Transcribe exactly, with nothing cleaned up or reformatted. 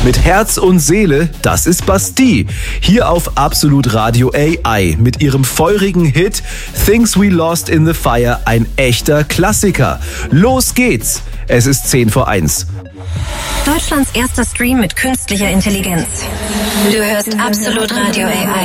Mit Herz und Seele, das ist Bastille. Hier auf Absolut Radio A I mit ihrem feurigen Hit Things We Lost in the Fire, ein echter Klassiker. Los geht's! Es ist zehn vor eins. Deutschlands erster Stream mit künstlicher Intelligenz. Du hörst Absolut Radio A I.